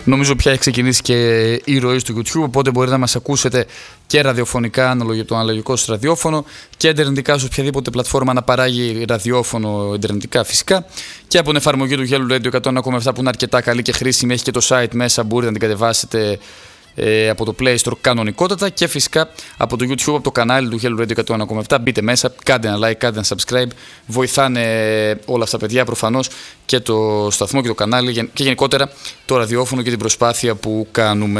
Νομίζω πια έχει ξεκινήσει και η ροή στο YouTube, οπότε μπορείτε να μας ακούσετε και ραδιοφωνικά, το αναλογικό σας ραδιόφωνο, και εντερνετικά σε οποιαδήποτε πλατφόρμα να παράγει ραδιόφωνο εντερνετικά φυσικά, και από την εφαρμογή του Hello Radio 101,7 που είναι αρκετά καλή και χρήσιμη, έχει και το site μέσα, μπορείτε να την κατεβάσετε από το Play Store κανονικότατα, και φυσικά από το YouTube, από το κανάλι του Hello Radio 101,7. Μπείτε μέσα, κάντε ένα like, κάντε ένα subscribe. Βοηθάνε όλα αυτά παιδιά προφανώς, και το σταθμό και το κανάλι και γενικότερα το ραδιόφωνο και την προσπάθεια που κάνουμε.